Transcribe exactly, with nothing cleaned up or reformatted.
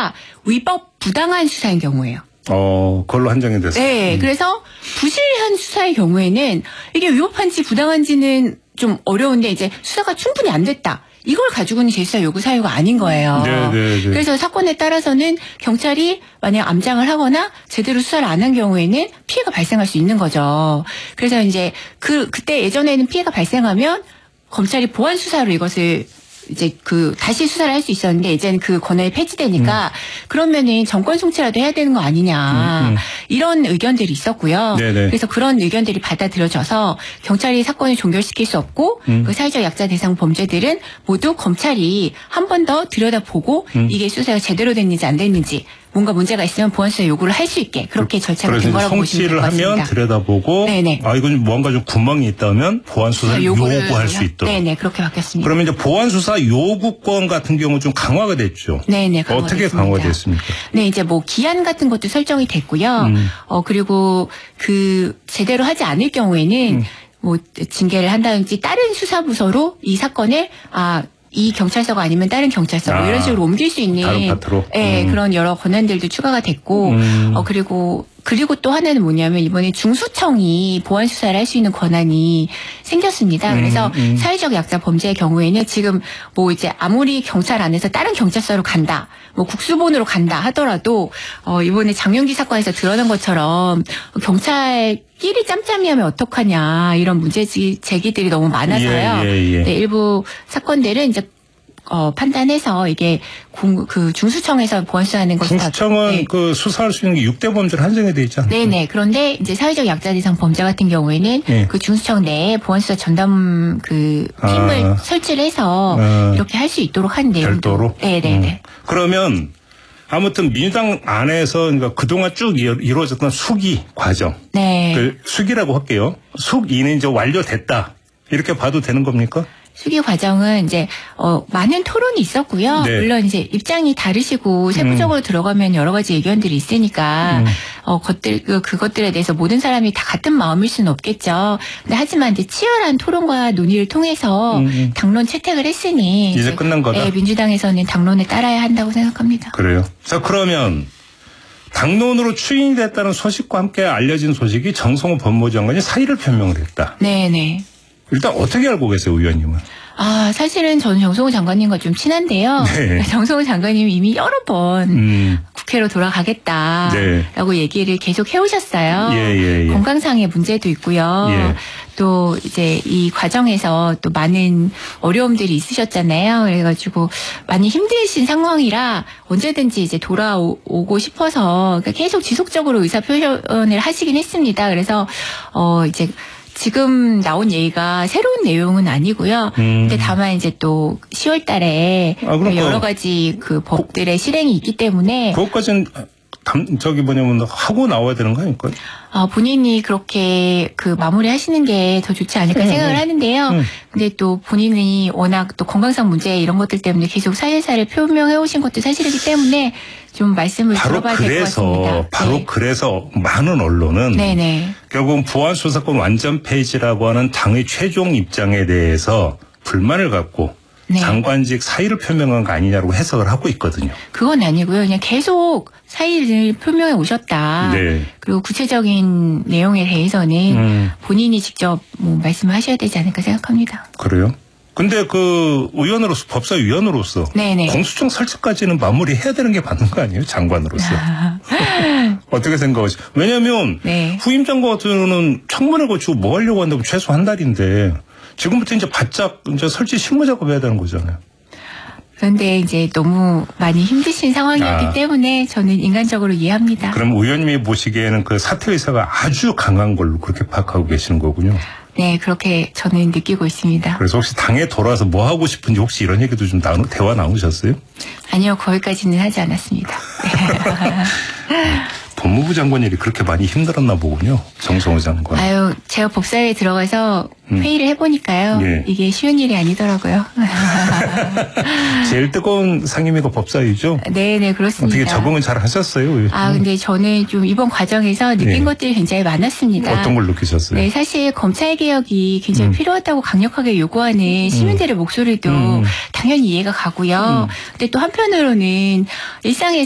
수사가 위법 부당한 수사인 경우예요. 어, 그걸로 한정이 됐어요. 네, 음. 그래서 부실한 수사의 경우에는 이게 위법한지 부당한지는 좀 어려운데 이제 수사가 충분히 안 됐다. 이걸 가지고는 재수사 요구 사유가 아닌 거예요. 네, 네, 네. 그래서 사건에 따라서는 경찰이 만약 암장을 하거나 제대로 수사를 안 한 경우에는 피해가 발생할 수 있는 거죠. 그래서 이제 그 그때 예전에는 피해가 발생하면 검찰이 보완 수사로 이것을 이제 그 다시 수사를 할 수 있었는데 이제는 그 권한이 폐지되니까 음. 그러면은 정권 송치라도 해야 되는 거 아니냐 음, 음. 이런 의견들이 있었고요. 네네. 그래서 그런 의견들이 받아들여져서 경찰이 사건을 종결시킬 수 없고 음. 그 사회적 약자 대상 범죄들은 모두 검찰이 한 번 더 들여다보고 음. 이게 수사가 제대로 됐는지 안 됐는지 뭔가 문제가 있으면 보완 수사 요구를 할 수 있게 그렇게 절차가 된 거라고 보시면 될 것 같습니다. 송치를 하면 들여다보고 네네. 아 이건 뭔가 좀 구멍이 있다면 보완 수사를 요구할 수 있도록. 네네 그렇게 바뀌었습니다. 그러면 이제 보완 수사 요구권 같은 경우 좀 강화가 됐죠. 네네 강화됐습니다. 어떻게 강화됐습니까? 네 이제 뭐 기한 같은 것도 설정이 됐고요. 음. 어 그리고 그 제대로 하지 않을 경우에는 음. 뭐 징계를 한다든지 다른 수사부서로 이 사건을 아 이 경찰서가 아니면 다른 경찰서 뭐 이런 식으로 옮길 수 있는 다른 파트로? 네, 음. 그런 여러 권한들도 추가가 됐고 음. 어 그리고 그리고 또 하나는 뭐냐면 이번에 중수청이 보완 수사를 할 수 있는 권한이 생겼습니다. 음, 그래서 음. 사회적 약자 범죄의 경우에는 지금 뭐 이제 아무리 경찰 안에서 다른 경찰서로 간다, 뭐 국수본으로 간다 하더라도 어 이번에 장윤기 사건에서 드러난 것처럼 경찰 끼리 짬짬이하면 어떡하냐 이런 문제 제기들이 너무 많아서요. 예, 예, 예. 네, 일부 사건들은 이제 어, 판단해서 이게 공, 그 중수청에서 보완수사하는 것이 중수청은 네. 그 수사할 수 있는 게 육 대 범죄로 한정이 돼 있지 않나요? 네네. 그런데 이제 사회적 약자 대상 범죄 같은 경우에는 네. 그 중수청 내에 보완수사 전담 그 팀을 아. 설치를 해서 아. 이렇게 할 수 있도록 한 내용도. 별도로? 네네네. 음. 그러면 아무튼 민주당 안에서 그러니까 그동안 쭉 이루어졌던 수기 과정. 네. 그 수기라고 할게요. 수기는 이제 완료됐다. 이렇게 봐도 되는 겁니까? 수기 과정은 이제 어 많은 토론이 있었고요. 네. 물론 이제 입장이 다르시고 세부적으로 음. 들어가면 여러 가지 의견들이 있으니까 음. 어 것들 그 그것들에 대해서 모든 사람이 다 같은 마음일 수는 없겠죠. 근데 하지만 이제 치열한 토론과 논의를 통해서 음. 당론 채택을 했으니 이제, 이제 끝난 거다. 네, 민주당에서는 당론에 따라야 한다고 생각합니다. 그래요. 자 그러면 당론으로 추인이 됐다는 소식과 함께 알려진 소식이 정성호 법무부 장관이 사의를 표명을 했다. 네네. 일단 어떻게 알고 계세요, 의원님은? 아, 사실은 저는 정성호 장관님과 좀 친한데요. 네. 정성호 장관님이 이미 여러 번 음. 국회로 돌아가겠다라고 네. 얘기를 계속 해오셨어요. 예, 예, 예. 건강상의 문제도 있고요. 예. 또 이제 이 과정에서 또 많은 어려움들이 있으셨잖아요. 그래가지고 많이 힘드신 상황이라 언제든지 이제 돌아오고 싶어서 계속 지속적으로 의사 표현을 하시긴 했습니다. 그래서 어 이제 지금 나온 얘기가 새로운 내용은 아니고요. 음. 근데 다만 이제 또 시월 달에 아, 여러 가지 그 법들의 실행이 있기 때문에 그것까지는 저기 뭐냐면 하고 나와야 되는 거 아닙니까? 아, 본인이 그렇게 그 마무리 하시는 게 더 좋지 않을까 음, 생각을 하는데요. 음. 근데 또 본인이 워낙 또 건강상 문제 이런 것들 때문에 계속 사실사를 표명해 오신 것도 사실이기 때문에 좀 말씀을 들어봐야 될 것 같습니다. 바로 네. 그래서 많은 언론은 네네. 결국은 보안수사권 완전 폐지라고 하는 당의 최종 입장에 대해서 불만을 갖고 네. 장관직 사의를 표명한 거 아니냐고 해석을 하고 있거든요. 그건 아니고요. 그냥 계속 사의를 표명해 오셨다. 네. 그리고 구체적인 내용에 대해서는 음. 본인이 직접 뭐 말씀을 하셔야 되지 않을까 생각합니다. 그래요? 근데 그 의원으로서 법사위원으로서 네네. 공수처 설치까지는 마무리해야 되는 게 맞는 거 아니에요? 장관으로서. 어떻게 생각하세요? 왜냐하면 네. 후임 장관 같은 경우는 청문회 거치고 뭐 하려고 한다고 최소 한 달인데 지금부터 이제 바짝 이제 설치 실무 작업해야 되는 거잖아요. 그런데 이제 너무 많이 힘드신 상황이었기 아. 때문에 저는 인간적으로 이해합니다. 그럼 의원님이 보시기에는 그 사퇴 의사가 아주 강한 걸로 그렇게 파악하고 계시는 거군요. 네, 그렇게 저는 느끼고 있습니다. 그래서 혹시 당에 돌아와서 뭐 하고 싶은지 혹시 이런 얘기도 좀 나누, 대화 나누셨어요? 아니요, 거기까지는 하지 않았습니다. 법무부 장관 일이 그렇게 많이 힘들었나 보군요. 정성호 장관. 아유, 제가 법사위에 들어가서 음. 회의를 해보니까요. 예. 이게 쉬운 일이 아니더라고요. 제일 뜨거운 상임위가 법사위죠? 네네, 그렇습니다. 어떻게 적응은 잘 하셨어요? 아, 근데 저는 좀 이번 과정에서 느낀 예. 것들이 굉장히 많았습니다. 어떤 걸 느끼셨어요? 네, 사실 검찰개혁이 굉장히 음. 필요하다고 강력하게 요구하는 시민들의 음. 목소리도 음. 당연히 이해가 가고요. 음. 근데 또 한편으로는 일상에서